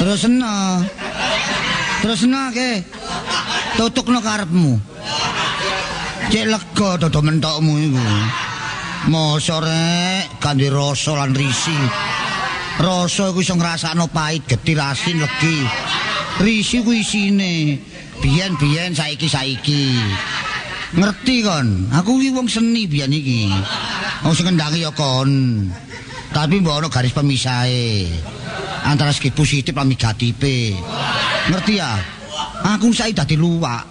Terusna ke. Tutukno karepmu. Cek lega dodo mentokmu iku. Mosok rek kanthi rasa lan risi. Rasa iku iso ngrasakno pahit, getih, asin, legi. Risi ku isine biyen-biyen saiki-saiki. Ngerti kon? Aku iki wong seni biyen iki. Wong sing kendhangi ya kon. Tapi mbok ana garis pemisahe antara segi positif lan negatife. Ngerti ya? Aku saiki dadi luwak.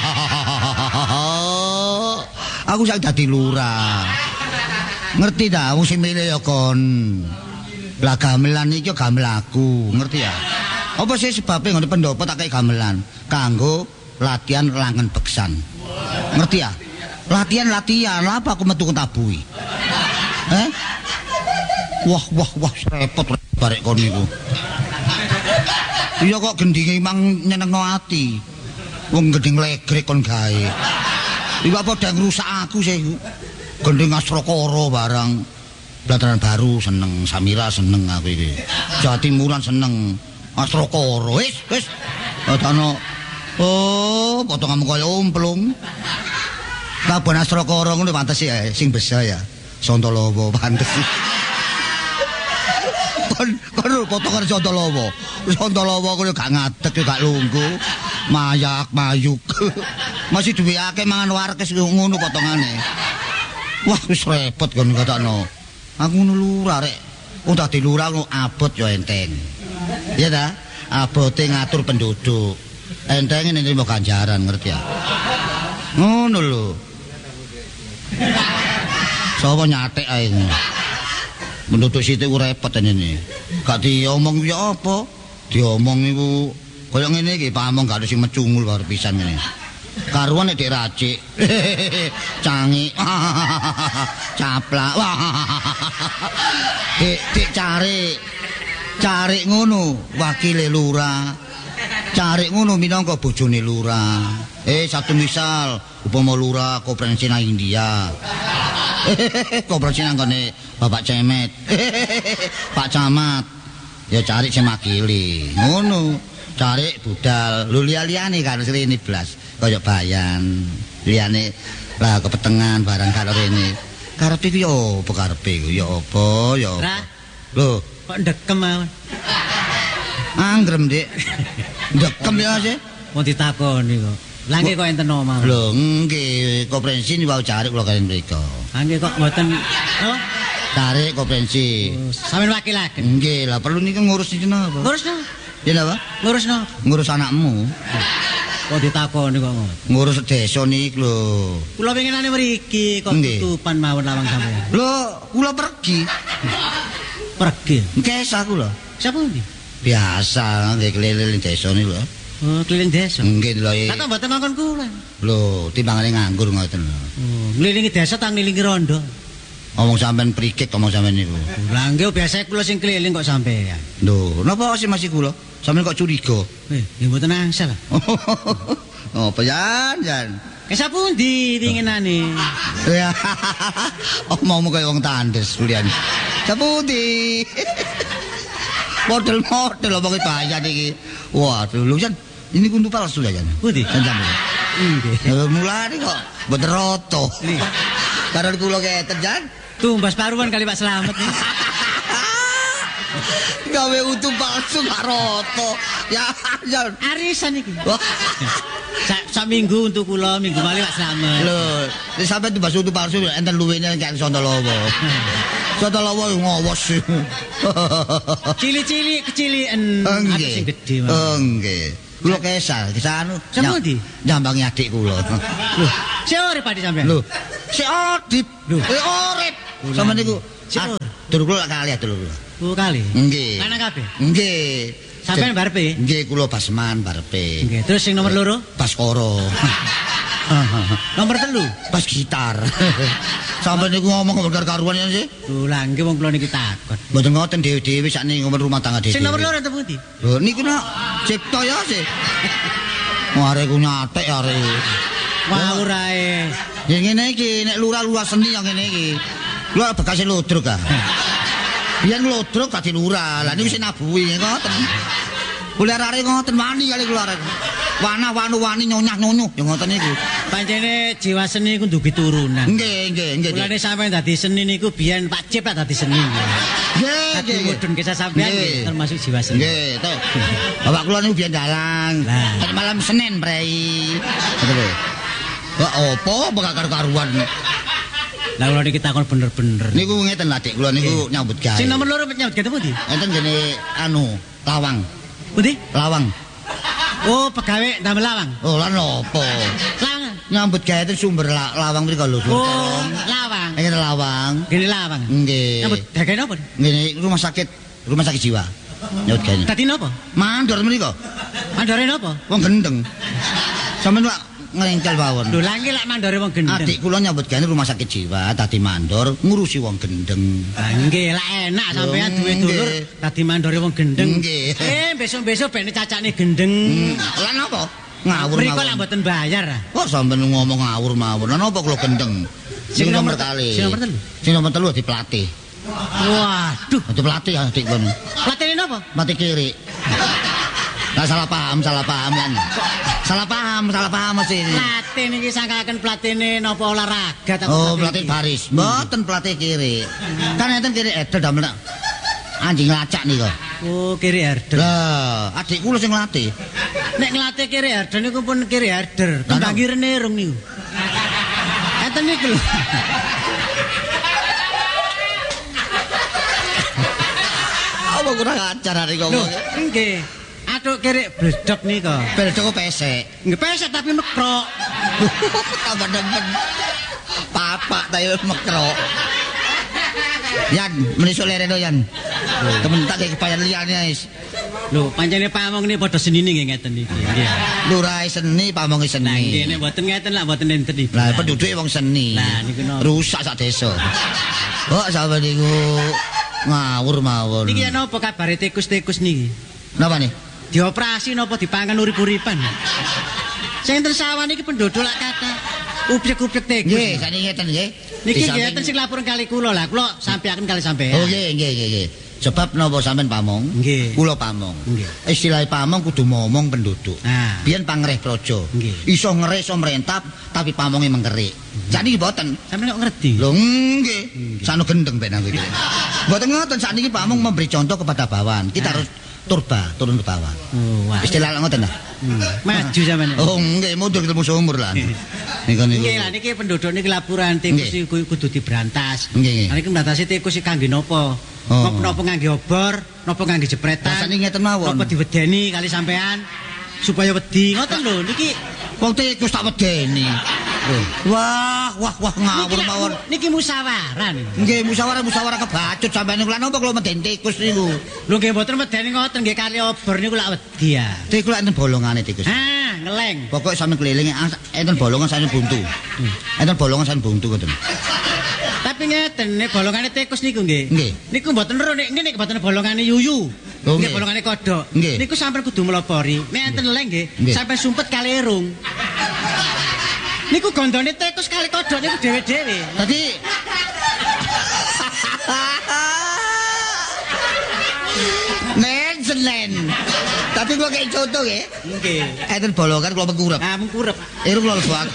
Aku saiki dadi lurah. Ngerti ta wong sing milih ya kon. Lah gamelan iki gamel aku, ngerti ya? Apa sih sebabnya ngene pendopo tak kei gamelan kanggo latihan langen beksan. Ngerti ya? Latihan apa aku metu ketabui? Wah, repot barek kon niku. Iya kok gendinge mang nyenengno ati. Wong gending legrek kon gawe. Iku apa dang rusak aku sih. Gending Asrakara barang. Blataran Baru seneng, Samira seneng aku iki. Jawa Timuran seneng. Asrakara wis. Padahal potonganmu kaya umplung. Kabeh Asrakara ngono pantes ya sing besa ya. Sontolowo pantes. Kon potongan Sontolowo. Sontolowo kuwi gak ngadeg gak lungguh. Mayak mayuk. Masih duwe akeh mangan warkes ngono potongane. Wah wis repot kon katakno. Aku ngono lurah rek. Wong dadi lurah abot ya enteng. Iya ta? Abote ngatur penduduk. Entenge nrimo ganjaran ngerti ya. Ngono lho. Sapa nyatek ae. Penduduk sithik ku repot ngene. Gak diomong ya apa? Diomong iku kaya ngene iki pamong gak ada sing mecungul karo pisan ngene. Karuan nek dek racik. Cangik. Caplak. Dik carik ngono wakile lurah. Carik ngono minangka bojone lurah. Satu misal upama lurah koperasi nang India. Koperasi nang kene Bapak Cemet. Pak Camat. Ya cari sing makili. Ngono. Cari budal. Lu liya-liyane kan rene blas. Kaya bayan. Liyane lah kepetengan barang karo rene. Karepe ku yo apa karepe ku? Ya apa ya. Lho, kok ndekem mawon. Anggrem, Dik. Ndekem ya sih. Mau ditakoni kok. Lah nggih kok enten omah. Lho, nggih, koperasi niku cari kula kalian mriko. Ah nggih kok mboten Tarik koperasi. Sampeyan wakilaken. Nggih, lah perlu niku ngurus iki napa? Ngurus no. Ya napa? Ngurus no. Ngurus anakmu. Kok ditakoni kok ngono. Ngurus desa niku lho. Kula pengenane mriki kok tutupan mawon lawang sampeyan. Lho, kula pergi. Pergi. Kes aku lho. Sapa iki? Biasa nggih keliling desa niku lho. Oh, keliling desa. Nggih lho. Kata mboten ngongkon kula. Lho, timbangane nganggur ngoten lho. Oh, ngelilingi desa ta ngelilingi rondo. Ngomong sampean prikik ngomong sampean niku. Lah nggih biasa kula sing keliling kok sampean. Lho, napa sih masih kula? Sampeyan kok curiga? Ya mboten angsal. Oh, jan. Ke sapundi dinginane? Ya. Omongmu kaya wong tandes kulian. Sapundi? Model-model omonge bayan iki. Waduh, lho jan ini kuntu palsu ya jan. Pundi? Jan. Nggih. Mulane kok mboten roto. Karo kula keten jan. Tumbas paruan kali Pak Slamet nih. Gawe utuh palsu gak roto. Ya, jan. Arisan iki. Sak minggu untuk kula, minggu malih Pak Slamet. Lho, nek sampeyan tumbas utuh palsu enten luwene kaya Sontolowo. Sontolowo ngowos. Cili-cili kecilian ada sing gedhe. Nggih. Kula kesal anu. Sapa ndi? Nyambangi adik kula. Lho, si urip padi sampean? Lho, si Odip. Lho, urip. Sampeyan niku dur kula kalih dur kula. Oh, kali. Nggih. Anak kabeh? Nggih. Sampeyan barepe? Nggih, kula basman barepe. Nggih, terus sing nomor loro? Baskoro. Nomor 3? Bas gitar. Sampeyan niku ngomong karuan ya sih? Lah nggih wong kula niki takon. Mboten ngoten dhewe-dhewe sakniki ngomong rumah tangga dhewe. Sing nomor loro enten pundi? Lho niku nak cipta ya sih. Mare ku nyatek are. Wau rae. Ya ngene iki nek lurah-lurah seni yang ngene iki. Lho bekas ludruk ah. Biyen ludruk dadi lurah. Lah niku sing nabuhi ngoten. Kula arek ngoten wani kali kula arek. Wani nyonyah-nyonyuh ya ngoten niku. Pancene jiwa seni iku ndugi turunan. Nggih. Mulane sampeyan dadi seni niku biyen Pak Cip lah dadi seni. Dadi mudhun kisah sampeyan termasuk jiwa seni. Nggih, toh. Bapak kula niku biyen dalang. Nek malam Senin prei. Ngoten lho. Kok opo bakal karuan. Lah kula niki takon bener-bener. Niku ngeten lah Dik, kula niku nyambut gawe. Sing nomor 2 nyambut gawe pundi? Enten jene lawang. Pundi? Lawang. Oh, pegawai damel lawang. Oh, lan opo? Lawang. Nyambut gawe ten sumber lawang mriko lho. Oh, lawang. Ngene lawang. Gini lawang. Nggih. Nyambut gawe napa? Ngene rumah sakit jiwa. Nyambut gawe. Dadi napa? Mandor mriko. Mandore napa? Wong gendeng. Sampeyan Pak ngrengkel mawon. Lho lha iki lek mandore wong gendeng. Adik kula nyambut gawe rumah sakit jiwa, dadi mandor ngurusi wong gendeng. Ah nggih, lek enak sampeyan duwe dulur dadi mandore wong gendeng. Nggih. Besok-besok ben cacane gendeng. Lan apa? Ngawur Mriko mawon. lek mboten bayar. Kok sampeyan ngomong ngawur mawon. Lan apa kula gendeng? Sing nomor kali. Sing nomor 3. Sing nomor 3 di pelatih. Waduh, Di pelatih adik kon. pelatihne napa? Mati kiri. Lah salah paham lan. Salah paham mesti. Pelatih niki sangkaken pelatihne napa olahraga ta? Oh, pelatih baris. Mboten pelatih kiri. Kan enten kiri edel damel anjing lacak niku. Oh, kiri herder. Lah, adik kula sing latih. Nek nglatih kiri herder niku pun kiri herder. Kembang kirene rung niku. Enten niku lho. Apa kurang ajar arek ngomong. Nggih. Atuk kiri bledok nika. Beldok pesek. Nggih pesek tapi mekrok. Tambah demen. Papak ta yo mekrok. Yan, menisuk lereno Yan. Temen tak kayak kebayar liyane wis. Lho, pancene pamong ini padha senine nggih ngeten iki. Nggih. Lurai seni, pamongi Nah, nggih seni. nek mboten ngeten lah mboten enten iki. Lah penduduke wong seni. Lah, niku napa? Rusak sak desa. Kok sampe niku ngawur mawon. Niki yen napa kabare tikus-tikus niki? Napa nih? Dioperasi napa dipangan urip-uripan? Sing enten sawan iki penduduk lak kata. Ubyek-ubyek tikus. Nggih, sakniki ngeten nggih. Niki Di nggih samping- enten sing laporan kali kula lah. Kula sampeaken kali sampean. Oh nggih. Sebab napa sampean pamong? Nggih. Kula pamong. Nggih. Istilah pamong kudu momong penduduk. Nah. Biyen pangreh praja. Nggih. Iso ngereh iso merentap tapi pamonge mengkerik. Sakniki boten. Sampeyan kok ngerti? Lho nggih. Sano gendeng ben aku iki. Mboten ngoten sakniki pamong memberi contoh kepada bawahan. Kita harus turun ke bawah. Oh, wah. Istilah ngoten lah. Maju sampeyan. Oh nggih, mundur ketemu seumur lah. Niku niku. Nggih lah niki penduduk niki laporan tikus Nggih. iku kudu diberantas. Nggih. Lah niki mbatasi tikus iki kangge napa? Oh. Napa ngangge obor, napa ngangge jepretan? Rasane ngeten mawon. Napa diwedeni kali sampean supaya wedi. Ngoten lho niki Wong tikus tak wedeni. Wah ngawur mawon. niki musyawarah niku. Nggih musyawarah kebacut sampeyan niku. Lah napa kula meden tikus niku? Lho nggih mboten medeni ngoten nggih kali obor niku lak wedi ya. Tikus lak enten bolongane tikus. Ah, ngeleng. Pokok sampe keliling enten bolongan sampe buntu. Enten bolongan sampe buntu ngoten. Tapi ngeten nek bolongane tikus niku nggih. Nggih. Niku mboten ero nek nek mboten bolongane yuyu. Oh, Nggih nggih. bolongane kodhok. Nggih. Niku sampean kudu melopori. Nek enten leng nggih, Nggih. sampean sumpet kali erung. Niku gondone tikus kali kodhok niku dhewe-dhewe. Tadi Nen. Tapi kula kayak contoh nggih. Nggih. Enten bolongan kula mengkurep. Ah mengkurep. Iru kula lebuak.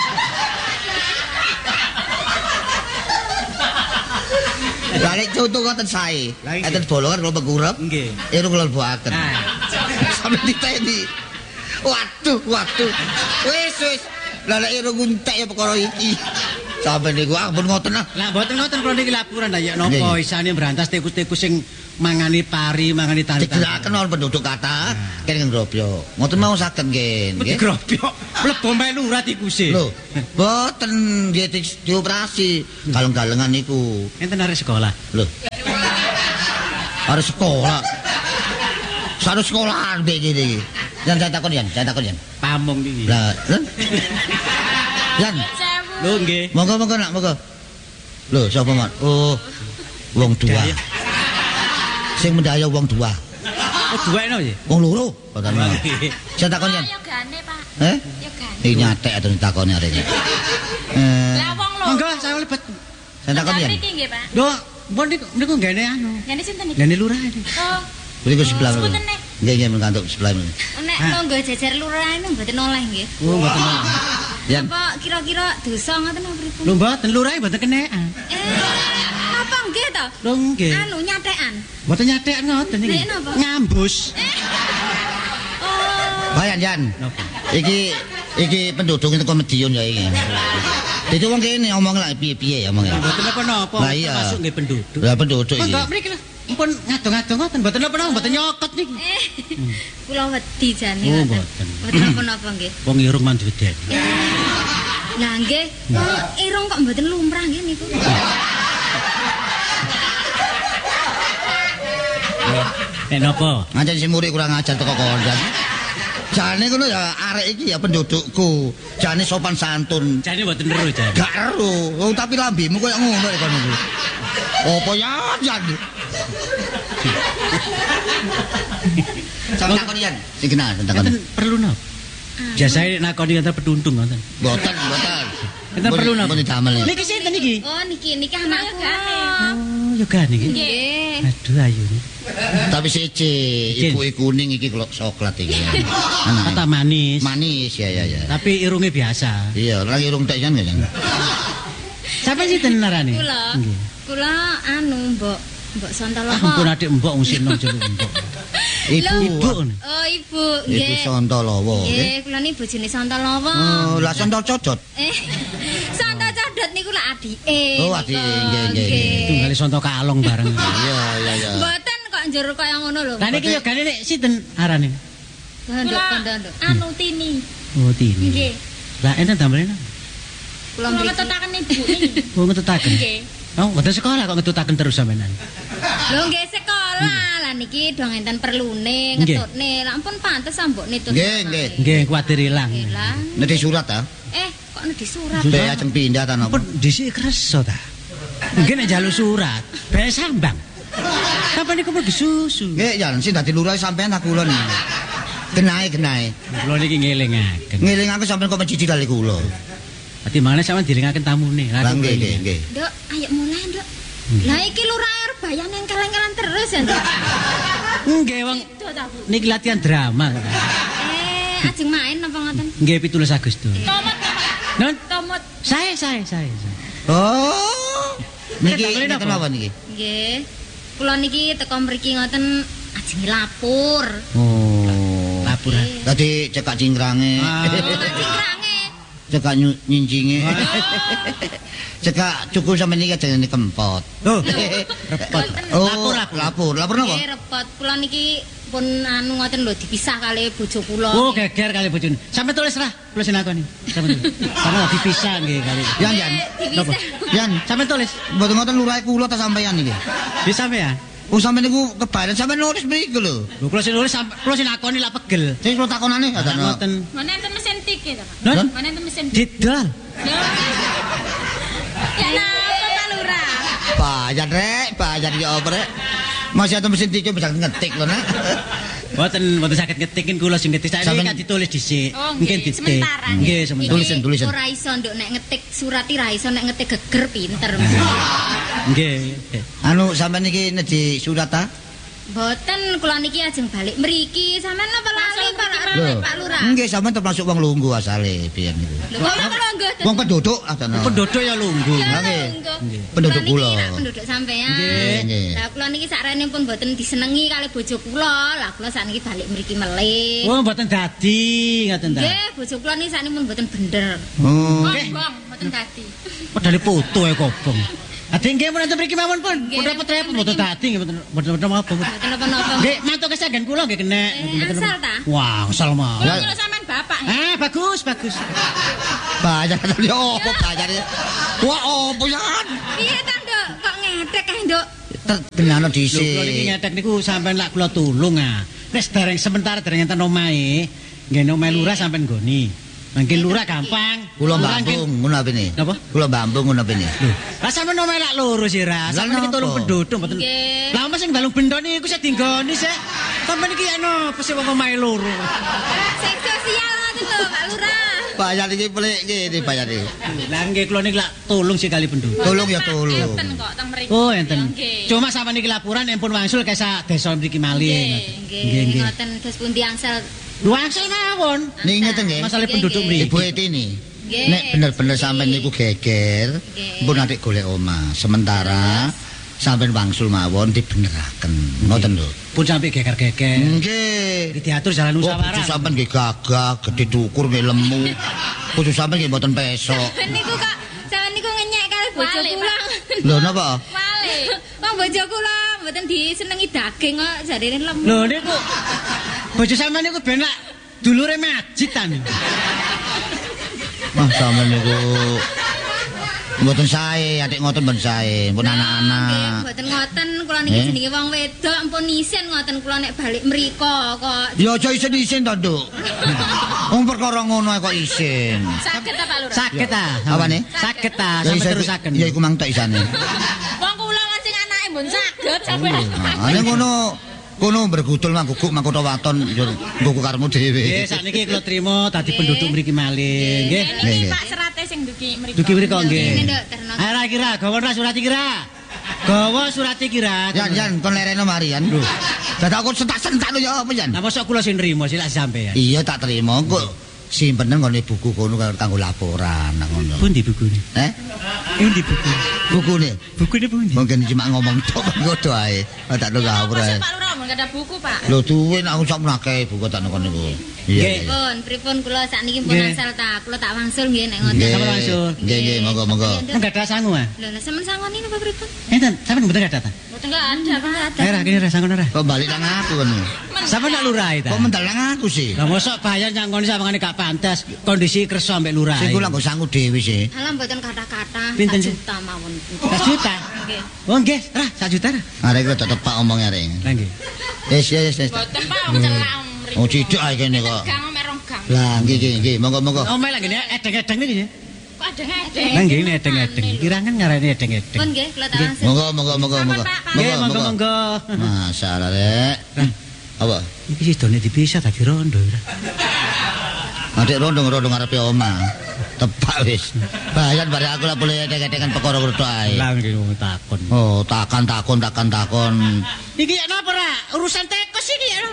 Lah nek contoh ngoten sae. Lah, nggih. Enten bolongan kula mengkurep. Nggih. Iru kula lebuaken. Ah. Sampe diteni. Waduh. Wis. Lah nek iru nguntek ya perkara iki. Sampe niku ampun ngoten lah. Lah mboten ngoten kula niki laporan lah ya napa Nggih. isane berantas tikus-tikus sing mangani pari, mangani tali. Digeraken oleh penduduk kata kene ngrobyo. Ngoten mau saged nggih. Mesti Nggih. grobyok. Mlebu meh lurah tikuse. Lho, boten nggih dioperasi. Galeng-galengan niku. Enten arek sekolah. Lho. Harus sekolah. Harus sekolah mbek iki. Yan saya takon Yan. Pamong niki. Lah, Yan, Lho nggih. monggo nak, monggo. Lho, sapa mat? Oh, wong tua. Daya. Sing mendaya wong tua. Oh duwekno ya. Wong loro. Boten. Saya takon Yan. Yogane, Pak. Eh? Yogane. Iki nyatek atau takoni arek iki. Lah wong lho. Monggo saya lebet. Saya takon Yan. Mriki nggih, Pak. Lho, mbon niku nggene anu. Ngene sinten iki? Ngene lurah iki. Oh. Beli ke sebelah. Sepunten nih. Nggih mengantuk sebelah ini. Nek monggo jajar lurah ini mboten oleh nggih. Oh, mboten. Yan. Apa kira-kira dosa ngoten apa pripun? Lho mboten lurahe mboten kenekan. Apa nggih to? Lho nggih. Anu nyatekan. Mboten nyatek ngoten iki. Nek napa? Ngambus. Oh. Bayan Yan. Napa? Iki penduduk itu komedian ya iki. Itu wong kene ngomong lah piye-piye ya omong ya. Mboten napa-napa. Lah iya. Masuk nggih penduduk. Lah penduduk iki. Kok mriki lho. Mumpun ngadong-adong ngoten mboten napa-napa mboten nyokot niki. Kula wedi jane. Oh, ngoten. mboten. Mboten napa-napa nggih. Wong irung mandheden. Lah nggih, irung kok mboten lumrah nggih niku. Nek napa? Ngancen si murid kurang ajar teko kondang. Jane ngono ya arek iki ya pendudukku. Jane sopan santun. Jane mboten ero jane. Gak ero. Oh, tapi lambemu koyo ngono rek kono kuwi. Apa ya Jan? Sampe takon Yan. Sing kenal takon. Mboten perlu napa. Biasane nakoni antar peduntung ngoten. Boten. Kita perlu napa? Mboten damel. Niki sinten niki? Oh niki anakku. Oh, yo kan niki. Nggih. Aduh ayu. Tapi siji ibuke kuning iki kok coklat iki. Kata manis. Manis ya. Tapi irunge biasa. Iya, lagi irung tek kan ya. Sampai sinten narane? Kula. Nggih. Kula anu Mbok Sontolowo. Ampun adik mbok wong sino jeluk mbok. Ibu. Oh, Ibu. Ibu Nggih. Sontolowo. Nggih, kula ni bojone Sontolowo. Oh, lah Sontol codot. Sonto codot niku lak adike. Oh, adike, nggih. Tunggale sonto kalong bareng. Iya. Mboten kok njur kaya ngono lho. Lah niki yo gane nek sinten arane? Kandhuk. Anu Tini. Oh, Tini. Nggih. Lah enten damel nang. Kula ngetutaken ibu niki. Oh, ngetutaken. Nggih. Oh, mboten sekolah kok ngetutaken terus sampean. Lho nggih sekolah. Lah niki dong enten perlune Nggih. ngetutne. Lah ampun pantes ambok nitut. Nggih. Nggih, kuwatir ilang. Lah. Nek di surat ta? Kok nek di surat. Be ajeng pindah ta napa? Ampun dhisik kerso ta. Nggih nek njaluk surat, bae sambang. Sampeyan niku pergi susu. Nggih, Yan, sing dadi lurah sampean aku lho niki. Genahe. Kula niki ngelingaken. Ngeling aku sampean kok mencicil kali kula. Dadi mangane sampeyan dilingaken tamune. Lah nggih. Nduk, ayo mulai, Nduk. Lah iki lurah bayane yang keleng-keleng terus ya, Nduk. Nggih, wong Itu ta, Bu. niki latihan drama. Ajeng main apa ngoten? Nggih 17 Agustus. Tomot. Non, Tomot. saya. Oh. Niki Ketamene napa? kenapa niki? Nggih. Kula niki teko mriki ngoten ajeng lapor. Oh, lapor. Tadi cekak cingkrange. Cingkrange. Cekak nyincinge. Cekak cukup sampe niki jenenge kempot. Oh, repot. Oh, lapor napa? Nggih, repot. Kula niki pun anu ngoten lho dipisah kali bojo kula. Oh, geger kali bojone. Sampe tulis ra, tulis nakoni. Sampe tulis. Karena dipisah nggih kali. Yan. Napa? Yan, Sampe tulis. mboten ngoten lurah kula ta sampean niki. Bisa sampean. Oh sampean niku kebaran sampean nulis mriku lho. Lho kula sing nulis kula sing nakoni lak pegel. Sing kula takonane ada Ngoten. Mana enten mesin tik ya, Pak? Non, Mana enten mesin tik? didol. Ya napa Pak Lurah? Bayar ya apa rek. Masih ada mesin tiga bisa ngetik lho nak. Mboten saged ngetikin kula sing ngetik. Saiki Sampeyan- kan ditulis dhisik. Oh, Mungkin nggih, ditik. sementara. Nggih, Iki sementara. Tulisan. Ora iso nduk nek ngetik surat ra iso nek ngetik geger pinter. Nggih. Anu sampean niki di surat ta? Mboten kula niki ajeng balik mriki. Sampeyan napa lali Pak Lurah? Nggih sampean termasuk wong lungguh asale biyen niku. Lho kok kula nggih. Wong penduduk adana. Penduduk ya lungguh. Nggih. Penduduk kula. Penduduk sampean. Nggih. Lah kula niki sakrene pun mboten disenengi kali bojo kula. Lah kula sakniki balik mriki melih. Oh, mboten dadi, ngoten ta. Nggih, bojo kula niki sakniki pun mboten bener. Oh. Nggih. Bong, mboten dadi. Padahal foto ya kobong. Ade nggih mun enten mriki mawon pun. Nggih, Pun repot-repot mboten dadi nggih mboten apa. Mboten napa-napa. Nggih, mantuk kesanggan kula nggih kenek. Asal ta? Wah, asal mah. Kula kira sampean bapak. Ah, bagus. Bayar tadi opo bayar. Wah opo ya? Piye ta, Nduk? Kok ngedek kae, Nduk? Terkenal Lho, kula niki dhisik. ngetek niku sampean lak kula tulung ah. Wis dereng sementara dereng enten omahe. Nggih omahe lurah sampean nggoni. Mangke lurah gampang. Kula Lurah Bambung ngono apene? Napa? Kula Bambung ngono apene? Lah sampean omahe lak loro sih ra. Sampeyan iki napa? tulung penduduk mboten. Nggih. Lah mas sing balung bendho niku sing dinggoni sih. Sampeyan iki ana apa sih wong omahe loro. Sing sosial ngoten lho, Pak Lurah. Bayar iki pelik ngene bayar iki. Lah nggih kula niki lak tulung sekali penduduk. Tolong ya tolong. Enten kok teng mriki. Oh, enten. Nggih. Cuma sampeyan niki laporan empun wangsul kesa desa mriki malih. Nggih, ngoten dos pundi angsal. Wangsul mawon. Nih ngeten nggih. Masalah penduduk Nggih. Ibu mriki. Eti ini. Nggih. Nek bener-bener sampean niku geger, Nggih. pun nanti golek omah. Sementara sampean wangsul mawon dibeneraken. Ngoten lho. Pun sampai geger-geger. Nggih. Diatur jalan Oh, musyawarah. bojo sampean nggih gagah, gedhe dukur nggih lemu. Bojo sampean nggih mboten pesok. Sampeyan niku ngenyek kali bojo kula. Lho napa? Wale. Wong bojo kula mboten disenengi daging kok jarine lemu. Lho niku bojo sampeyan niku ben lak dulure majid ta niku. Wah, sampean niku mboten sae, adik ngoten mboten sae, pun Nggih, anak-anak. mboten ngoten kula niki Eh? jenenge wong wedok ampun isin ngoten kula nek balik mriko kok. Ya aja isin-isin to, Nduk. Wong perkara ngono ae kok isin. Saged ta Pak Lurah? Sakit ta? Apane? Sakit ta, Ya sampe isa- terusaken. Ya iku mang tok isane. Wong kula kan sing anake mbon saged sampeyan. Nah, nek kono bergudul mang guguk mangkota waton yo nggo karmu Nggih, dhewe. sakniki kula trima dadi penduduk mriki malih. Nggih. Nggih. Pak serate sing duki mriko. Dugi mriko nggih. Nduk, terno. Ayo ra kira, gawa ra surat iki ra. Gawa surat iki ra. Yan kon lereno marian. Dadak aku sentak-sentak lho ya apa yan? Lah mosok kula sing nrimo sik lak sampean. Iya tak terima kok simpenen ngene buku kono kanggo laporan nang ngono. Pundi bukune? Eh? Endi buku? Bukune. Bukune pundi? Mungkin cuma ngomong tok ngono ae. Tak do ngawur ae. Pak Lurah mun ada buku, Pak. Lho duwe nek aku sak menake buku tak nang niku. Iya. Pripun kula sakniki pun Nggih. asal ta, kula tak wangsul nggih nek ngoten. Nggih. Sampe wangsul. Nggih, monggo. Enggak ada sangu ah. Lho, lah sampean sangoni napa pripun? Enten, sampean mboten ada ta? Mboten enggak ada, Pak. Ayo ra kene ra sangono ra. Kok balik nang aku kan. Sampeyan nak lurah ta? Kok mendal nang aku sih? Lah mosok bahaya nyangkoni sampeyan gak pantes kondisi kersa mbek lurah. Sing kula nggo sangu dhewe sih. Alah mboten kata-kata. Pinten, sih? 1 juta mawon. 1 juta. Nggih. Oh nggih, ra 1 juta ra. Arek kok tetep pak omongnya arek. Lah nggih. Yes. Mboten, Pak, wong celak mriki. Oh cidik ae kene kok. Gang omek rong gang. Lah nggih, monggo. Omel lah ngene edeng-edeng niki ya. Kok ada ngedeng? Lah nggih ini edeng-edeng. Kirangan ngarani edeng-edeng. Pun nggih, kula tak wangsul. Monggo. Nggih, monggo. Masalah rek. Apa? Iki sidone dipisah dadi rondo. Adik rondo ngarepe omah. Tepak wis. Bayan bare aku lah boleh edeng-edengan perkara ngono ae. Lah nggih wong takon. Oh, takon. Iki ya napa ra? Urusan tikus iki ya.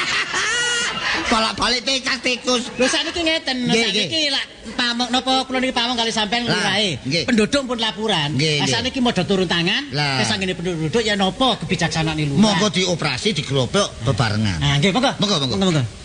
Balik tikus. Lho sakniki ngeten, Nggih, sakniki lak pamong napa kula niki pamong kali sampean Lah, lurahe. nggih. Penduduk pun laporan. Nggih, Lah nggih. sakniki modho turun tangan. Lah. Kesangene penduduk ya napa kebijaksanaan lurah. Monggo dioperasi digerobok bebarengan. Ah nggih, monggo. Monggo. Monggo.